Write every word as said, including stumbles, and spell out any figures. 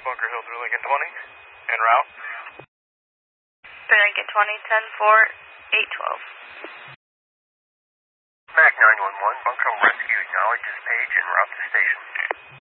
Bunker Hill through Lincoln twenty, en route. Through Lincoln twenty, ten four, eight twelve. Mac nine one one, Bunker Hill Rescue acknowledges page en route to station.